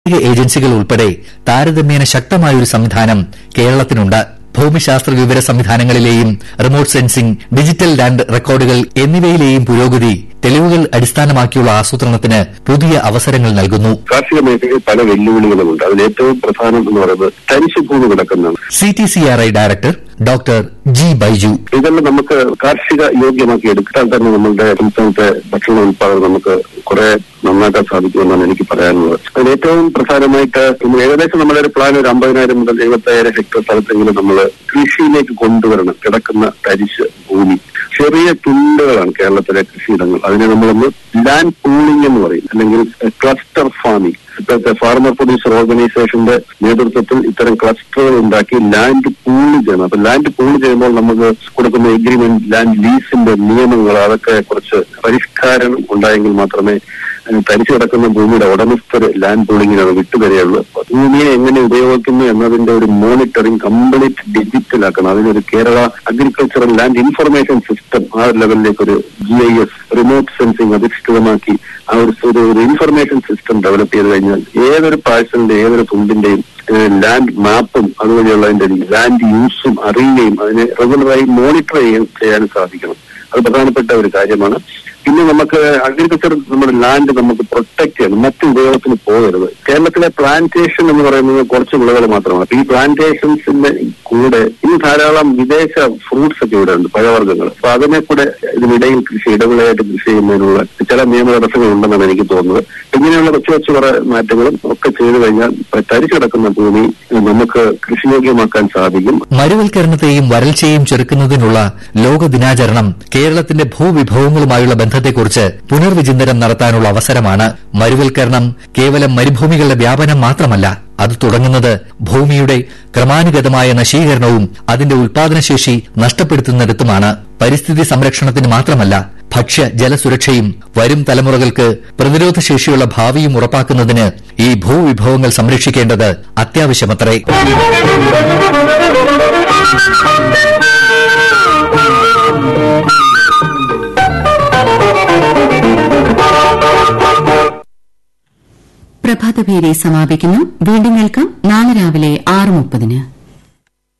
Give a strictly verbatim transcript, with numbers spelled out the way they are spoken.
ഏജൻസികൾ ഉൾപ്പെടെ താരതമ്യേന ശക്തമായൊരു സംവിധാനം കേരളത്തിനുണ്ട്. ഭൂമിശാസ്ത്ര വിവര സംവിധാനങ്ങളിലെയും റിമോട്ട് സെൻസിംഗ്, ഡിജിറ്റൽ ലാൻഡ് റെക്കോർഡുകൾ എന്നിവയിലെയും പുരോഗതി തെളിവുകൾ അടിസ്ഥാനമാക്കിയുള്ള ആസൂത്രണത്തിന് പുതിയ അവസരങ്ങൾ നൽകുന്നു. കാർഷിക മേഖലയിൽ പല വെല്ലുവിളികളുമുണ്ട്. അതിൽ ഏറ്റവും പ്രധാനം എന്ന് പറയുന്നത് തരിശു ഭൂമി കിടക്കുന്നതാണ്. C T C R I director doctor G Baiju. ഇതെല്ലാം നമുക്ക് കാർഷിക യോഗ്യമാക്കി എടുത്താൽ തന്നെ നമ്മളുടെ സംസ്ഥാനത്തെ ഭക്ഷണ ഉൽപ്പാദനം നമുക്ക് കുറെ നന്നാക്കാൻ സാധിക്കുമെന്നാണ് എനിക്ക് പറയാനുള്ളത്. അതിൽ ഏറ്റവും പ്രധാനമായിട്ട് ഏകദേശം നമ്മുടെ ഒരു പ്ലാൻ ഒരു അമ്പതിനായിരം മുതൽ എഴുപത്തയ്യായിരം ഹെക്ടർ സ്ഥലത്തെങ്കിലും നമ്മൾ കൃഷിയിലേക്ക് കൊണ്ടുവരണം. കിടക്കുന്ന തരിശ് ഭൂമി ചെറിയ തുണ്ടുകളാണ് കേരളത്തിലെ കൃഷിയിടങ്ങൾ. അതിനെ നമ്മളൊന്ന് ലാൻഡ് പൂളിംഗ് എന്ന് പറയും, അല്ലെങ്കിൽ ക്ലസ്റ്റർ ഫാമിംഗ്. ഇപ്പോഴത്തെ ഫാർമർ പ്രൊഡ്യൂസർ ഓർഗനൈസേഷന്റെ നേതൃത്വത്തിൽ ഇത്തരം ക്ലസ്റ്ററുകൾ ഉണ്ടാക്കി ലാൻഡ് പൂൾ ചെയ്യണം. അപ്പൊ ലാൻഡ് പൂൾ ചെയ്യുമ്പോൾ നമുക്ക് കൊടുക്കുന്ന എഗ്രിമെന്റ്, ലാൻഡ് ലീസിന്റെ നിയമങ്ങൾ, അതൊക്കെ കുറച്ച് പരിഷ്കാരം ഉണ്ടായെങ്കിൽ മാത്രമേ തരിച്ചു കിടക്കുന്ന ഭൂമിയുടെ ഉടമസ്ഥർ ലാൻഡ് പൂളിങ്ങിന് അത് വിട്ടുതരികയുള്ളൂ. ഭൂമിയെ എങ്ങനെ ഉപയോഗിക്കുന്നു എന്നതിന്റെ ഒരു മോണിറ്ററിംഗ് കംപ്ലീറ്റ് ഡിജിറ്റലാക്കണം. അതിനൊരു Kerala agricultural land information system ആ ലെവലിലേക്ക് ഒരു G I S remote sensing അധിഷ്ഠിതമാക്കി ആ ഒരു ഒരു ഇൻഫർമേഷൻ സിസ്റ്റം ഡെവലപ്പ് ചെയ്ത് കഴിഞ്ഞാൽ ഏതൊരു പാഴ്സലിന്റെ ഏതൊരു തുണ്ടിന്റെയും ലാൻഡ് മാപ്പും അതുവഴിയുള്ള അതിന്റെ ലാൻഡ് യൂസും അറിയുകയും അതിനെ റെഗുലറായി മോണിറ്റർ ചെയ്യാൻ ചെയ്യാനും സാധിക്കണം. അത് പ്രധാനപ്പെട്ട ഒരു കാര്യമാണ്. പിന്നെ നമുക്ക് അഗ്രികൾച്ചർ നമ്മുടെ ലാൻഡ് നമുക്ക് പ്രൊട്ടക്ട് ചെയ്യണം, മറ്റു ഉപയോഗത്തിന് പോകരുത്. കേരളത്തിലെ പ്ലാന്റേഷൻ എന്ന് പറയുന്നത് കുറച്ച് വിളകൾ മാത്രമാണ്. അപ്പൊ ഈ പ്ലാന്റേഷൻസിന്റെ കൂടെ ഇന്ന് ധാരാളം വിദേശ ഫ്രൂട്ട്സ് ഒക്കെ ഇവിടെ ഉണ്ട്, പഴവർഗ്ഗങ്ങൾ. അപ്പൊ അതിനെ കൂടെ ഇതിനിടയിൽ കൃഷി ഇടവിളയായിട്ട് കൃഷി ചെയ്യുന്നതിനുള്ള ചില നിയമ തടസ്സങ്ങൾ ഉണ്ടെന്നാണ് എനിക്ക് തോന്നുന്നത്. ഇങ്ങനെയുള്ള കൊച്ചു കൊച്ചു കുറെ മാറ്റങ്ങളും ഒക്കെ ചെയ്തു കഴിഞ്ഞാൽ തരിച്ചു കിടക്കുന്ന ഭൂമി നമുക്ക് കൃഷിയോഗ്യമാക്കാൻ സാധിക്കും. മരുവൽക്കരണത്തെയും വരൾച്ചയെയും ചെറുക്കുന്നതിനുള്ള ലോക ദിനാചരണം കേരളത്തിന്റെ ഭൂവിഭവങ്ങളുമായുള്ള ബന്ധത്തെക്കുറിച്ച് പുനർവിചിന്തനം നടത്താനുള്ള അവസരമാണ്. മരുവൽക്കരണം കേവലം മരുഭൂമികളുടെ വ്യാപനം മാത്രമല്ല, അത് തുടങ്ങുന്നത് ഭൂമിയുടെ ക്രമാനുഗതമായ നശീകരണവും അതിന്റെ ഉൽപാദനശേഷി നഷ്ടപ്പെടുത്തുന്നിടത്തുമാണ്. പരിസ്ഥിതി സംരക്ഷണത്തിന് മാത്രമല്ല, ഭക്ഷ്യ ജലസുരക്ഷയും വരും തലമുറകൾക്ക് പ്രതിരോധശേഷിയുള്ള ഭാവിയും ഉറപ്പാക്കുന്നതിന് ഈ ഭൂവിഭവങ്ങൾ സംരക്ഷിക്കേണ്ടത് അത്യാവശ്യമത്രേ. പ്രഭാതഭേരി സമാപിക്കുന്നു. വീണ്ടും കേൾക്കാം നാളെ രാവിലെ ആറ് മുപ്പതിന്.